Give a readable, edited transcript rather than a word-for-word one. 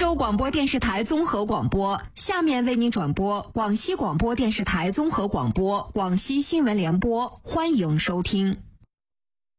州广播电视台综合广播，下面为您转播广西广播电视台综合广播广西新闻联播，欢迎收听。